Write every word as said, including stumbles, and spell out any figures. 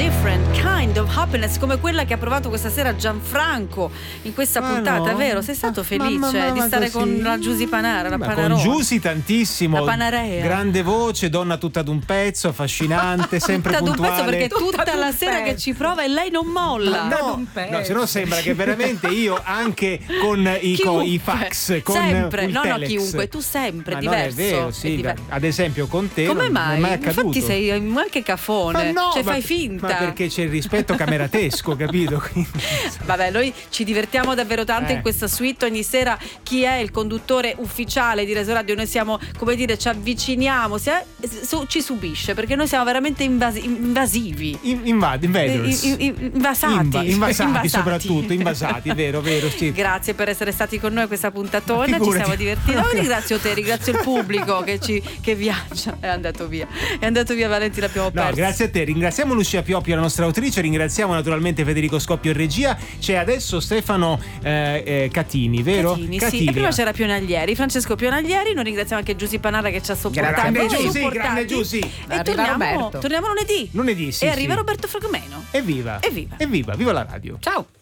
Different Kind of Happiness, come quella che ha provato questa sera Gianfranco in questa Ma puntata, no. vero? Sei stato felice Ma- ma- ma- di ma stare così? con la Giusy Panara, la Ma Panarona? con Giusy tantissimo. La Panarea. Grande voce, donna tutta ad un pezzo, affascinante, sempre tutta ad un puntuale. pezzo, perché Tutta tutta ad la un sera pezzo. che ci prova e lei non molla. Ma No, un pezzo. no, se no sembra che veramente io anche con i, co- Chiunque. i fax, con sempre, il no, no, telex. chiunque, tu sempre, Ma diverso. non è vero, è sì, diver- ad esempio con te Come non, mai? non è mai accaduto. Infatti sei anche cafone, Ma no, cioè ma- fai finta. Ma perché c'è il rispetto cameratesco, capito? Quindi, Vabbè, noi ci divertiamo davvero tanto Eh. in questa suite. Ogni sera chi è il conduttore ufficiale di Reso Radio, noi siamo, come dire, ci avviciniamo, si- su- ci subisce, perché noi siamo veramente invasi- invasivi. in- invadi, invaders. In- in- invasati. Inva- invasati, Invasati. soprattutto, invasati, vero, vero, sì. Grazie per essere stati con noi a questa puntatona, ci Figurati. siamo divertiti. No, ringrazio te, ringrazio il pubblico che, ci, che viaggia. È andato via, è andato via Valenti, l'abbiamo No, perso. grazie a te, ringraziamo Lucia Pioppi, la nostra autrice, ringraziamo naturalmente Federico Scoppio in regia. C'è adesso Stefano eh, eh, Catini, vero? Catini, sì. Catini. E prima c'era Pionaglieri, Francesco Pionaglieri. Noi ringraziamo anche Giusy Panara che ci ha sopportato. Grande ci ha Giusy, supportati. grande Giusy. E Arriva torniamo, Roberto. torniamo lunedì. Lunedì, sì, E sì. arriva Roberto Fragomeno. Evviva! Evviva. Evviva, viva la radio! Ciao.